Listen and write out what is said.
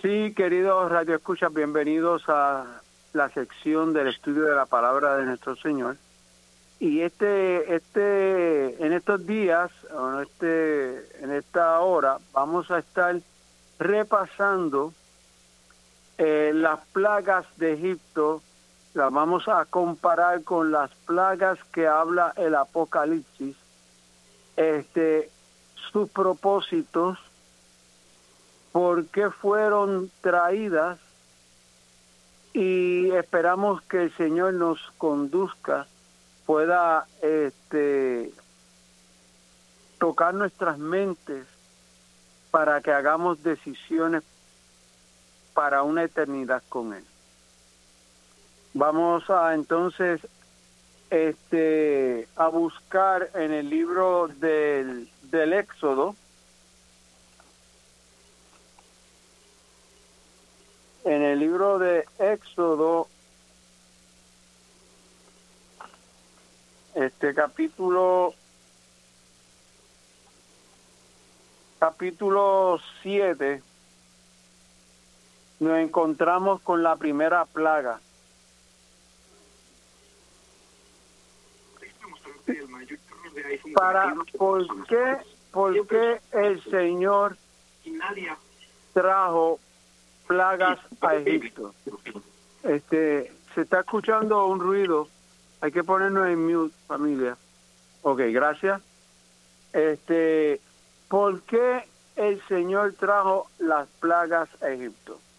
Sí, queridos radioescuchas, bienvenidos a la sección del estudio de la palabra de nuestro Señor. Y en estos días, en esta hora, vamos a estar repasando las plagas de Egipto. Las vamos a comparar con las plagas que habla el Apocalipsis, sus propósitos, por qué fueron traídas, y esperamos que el Señor nos conduzca, pueda tocar nuestras mentes para que hagamos decisiones para una eternidad con Él. Vamos a entonces a buscar en el libro del Éxodo. En el libro de Éxodo, capítulo 7, nos encontramos con la primera plaga. ¿Por qué el Señor trajo plagas a Egipto? Se está escuchando un ruido. Hay que ponernos en mute, familia. Ok, gracias. ¿Por qué el Señor trajo las plagas a Egipto?